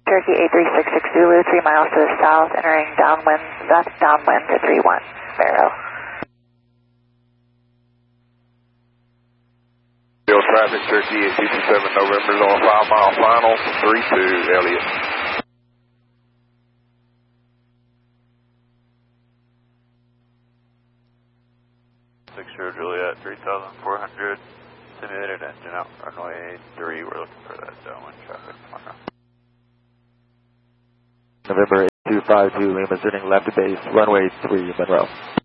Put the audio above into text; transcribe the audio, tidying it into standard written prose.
Turkey 8366 Zulu, 3 miles to the south, entering downwind, left downwind to 31, Barrow. Traffic, Turkey 827 November's on 5-mile final, 32, Elliott. Sure, Juliet, 3,400, simulated engine out, runway 3, we're looking for that downwind traffic tomorrow. November 8252 Lima, turning left to base, runway 3, Monroe.